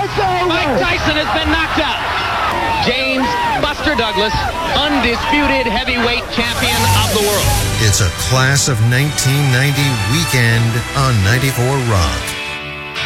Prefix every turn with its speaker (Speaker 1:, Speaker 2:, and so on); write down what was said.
Speaker 1: Mike Tyson has been knocked out. James Buster Douglas, undisputed heavyweight champion of the world.
Speaker 2: It's a Class of 1990 weekend on 94 Rock.